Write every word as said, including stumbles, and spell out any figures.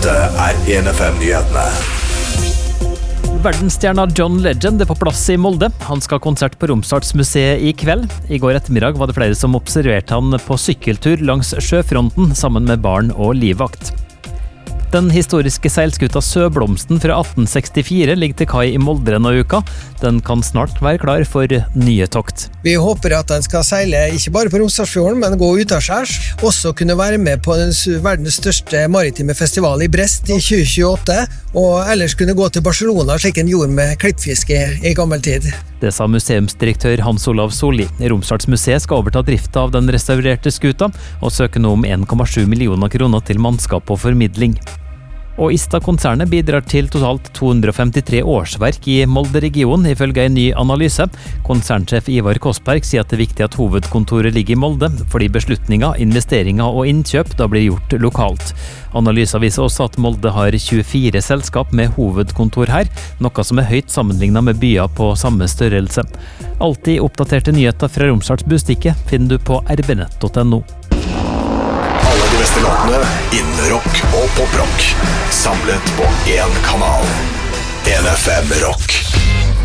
Dette er en F M-nyhetene. Verdensstjerna John Legend er på plass i Molde. Han skal ha konsert på Romsdalsmuseet i kveld. I går ettermiddag var det flere som observerte han på sykkeltur langs sjøfronten sammen med barn og livvakt. Den historiske seilskuta Søblomsten fra atten sekstifire ligger til kai i Molde denne uka. Den kan snart være klar for nye tokt. Vi håper at den skal seile ikke bare på Romsdalsfjorden, men gå ut av skjærs. Også kunne være med på den verdens største maritime festival i Brest i tjue tjueåtte, og ellers kunne gå til Barcelona slik en gjorde med klippfiske i gammel tid. Det sa museumsdirektør Hans Olav Solli. Romsdalsmuseet skal overta drifta av den restaurerte skuta, og søke nå om en komma sju millioner kroner til mannskap og formidling. Og Ista-konsernet bidrar til totalt to hundre og femtitre årsverk i Molde-regionen, ifølge en ny analyse. Konsernsjef Ivar Kosberg sier at det er viktig at hovedkontoret ligger i Molde, fordi beslutninger, investeringer og innkjøp da blir gjort lokalt. Analysen viser også at Molde har tjuefire selskap med hovedkontor her, noe som er høyt sammenlignet med byer på samme størrelse. Alltid oppdaterte nyheter fra Romsdals Bustikke finner du på r b nett punktum no. Alle de beste låtene innen rock og poprock, samlet på en kanal. en F M Rock.